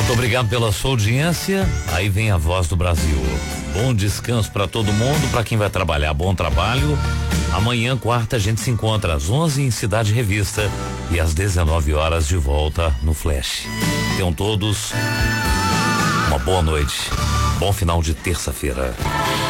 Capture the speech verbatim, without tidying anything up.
Muito obrigado pela sua audiência. Aí vem a Voz do Brasil. Bom descanso para todo mundo, para quem vai trabalhar, bom trabalho. Amanhã, quarta, a gente se encontra às onze em Cidade Revista e às dezenove horas de volta no Flash. Tenham todos uma boa noite. Bom final de terça-feira.